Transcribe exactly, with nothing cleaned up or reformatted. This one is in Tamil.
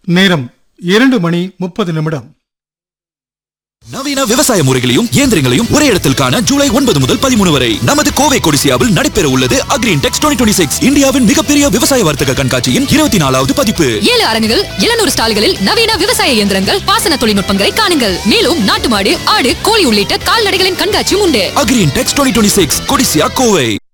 நேரம் இரண்டு மணி முப்பது நிமிடம். நவீன விவசாய முறைகளையும் இயந்திரங்களையும் ஒரே இடத்தில் காண ஜூலை ஒன்பது முதல் பதிமூணு வரை நமது கோவை கொடிசியாவில் நடைபெற உள்ளது அக்ரின்டெக்ஸ் டுவெண்ட்டி டுவெண்ட்டி சிக்ஸ் இந்தியாவின் மிகப்பெரிய விவசாய வர்த்தக கண்காட்சியின் இருபத்தி நாலாவது பதிப்பு. ஏழு அரங்குகள், எழுநூறு ஸ்டால்களில் நவீன விவசாய இயந்திரங்கள், பாசன தொழில்நுட்பங்களை காணுங்கள். மேலும் நாட்டு மாடு, ஆடு, கோழி உள்ளிட்ட கால்நடைகளின் கண்காட்சியும் உண்டு. Agrintex twenty twenty six Codissia Kovai.